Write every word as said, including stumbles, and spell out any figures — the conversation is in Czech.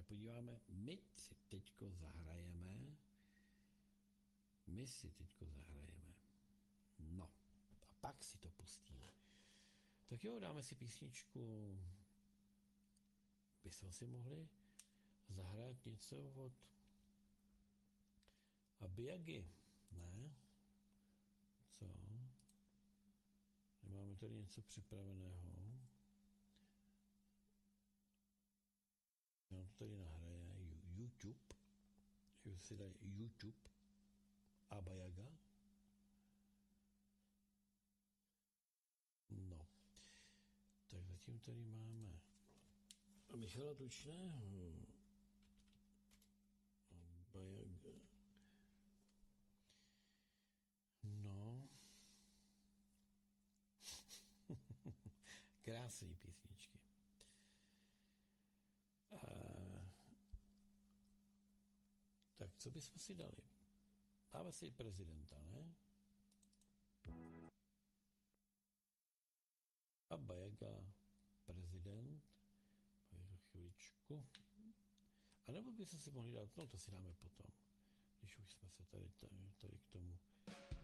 podíváme. My si teďko zahrajeme. My si teďko zahrajeme. No. A pak si to pustíme. Tak jo, dáme si písničku. Bychom si mohli zahrát něco od Abiyagi, ne? Co? Nemáme tady něco připraveného. Nám to tady nahraje YouTube. Že si dají YouTube Abayaga. No. Tak zatím tady máme Michala Tučného. Abayaga. No. Krásný písničky. A... Tak co bychom si dali? Dáme si prezidenta, ne? Abayaga, prezident. Pojďme chvíličku. A nebo bychom si mohli dát, no to si dáme potom, když už jsme se tady, tady, tady k tomu